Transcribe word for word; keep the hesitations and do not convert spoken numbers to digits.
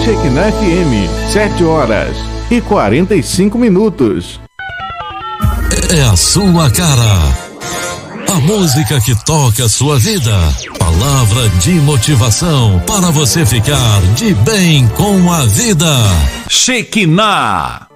Shekinah F M, sete horas e quarenta e cinco minutos. É a sua cara. A música que toca a sua vida. Palavra de motivação para você ficar de bem com a vida. Shekinah.